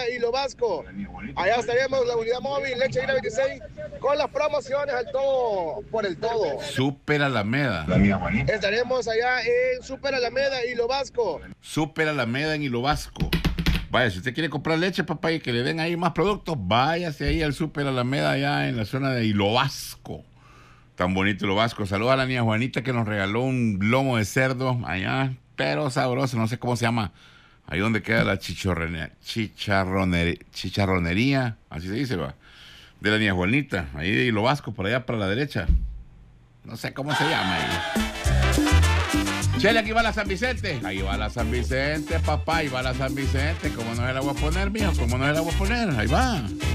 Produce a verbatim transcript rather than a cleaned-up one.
Alameda y Lo Vasco. Allá estaremos la unidad móvil Leche Aguila veintiséis con las promociones al todo por el todo. Super Alameda. Estaremos allá en Super Alameda y Lo Vasco. Super Alameda en Hilo Vasco. Vaya, si usted quiere comprar leche, papá, y que le den ahí más productos, váyase ahí al Super Alameda allá en la zona de Hilo Vasco. Tan bonito Hilo Vasco. Saludos a la niña Juanita que nos regaló un lomo de cerdo allá, pero sabroso, no sé cómo se llama. Ahí donde queda la chichorrone- chicharronería, chicharronería, así se dice, va. De la niña Juanita, ahí de Hilo Vasco, por allá para la derecha. No sé cómo se llama ahí. Chele, aquí va la San Vicente. Ahí va la San Vicente, papá, ahí va la San Vicente. ¿Cómo no se la voy a poner, mijo? ¿Cómo no se la voy a poner? Ahí va.